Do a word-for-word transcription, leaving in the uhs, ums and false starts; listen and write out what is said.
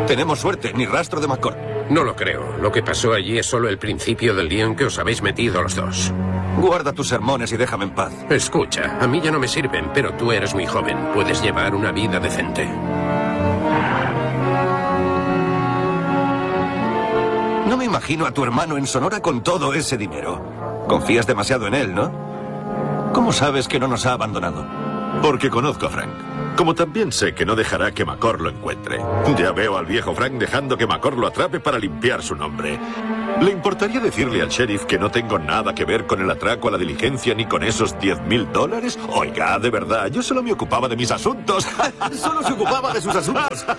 Tenemos suerte, ni rastro de McCord. No lo creo. Lo que pasó allí es solo el principio del lío en que os habéis metido los dos. Guarda tus sermones y déjame en paz. Escucha, a mí ya no me sirven, pero tú eres muy joven. Puedes llevar una vida decente. No me imagino a tu hermano en Sonora con todo ese dinero. Confías demasiado en él, ¿no? ¿Cómo sabes que no nos ha abandonado? Porque conozco a Frank. Como también sé que no dejará que McCord lo encuentre. Ya veo al viejo Frank dejando que McCord lo atrape para limpiar su nombre. ¿Le importaría decirle al sheriff que no tengo nada que ver con el atraco a la diligencia ni con esos diez mil dólares? Oiga, de verdad, yo solo me ocupaba de mis asuntos. Solo se ocupaba de sus asuntos.